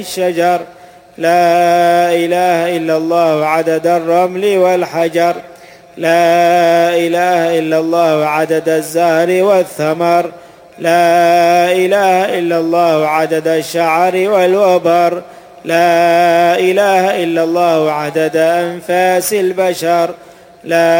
الشجر. لا إله إلا الله عدد الرمل والحجر. لا إله إلا الله عدد الزهر والثمر. لا إله إلا الله عدد الشعر والوبر. لا إله إلا الله عدد أنفاس البشر. لا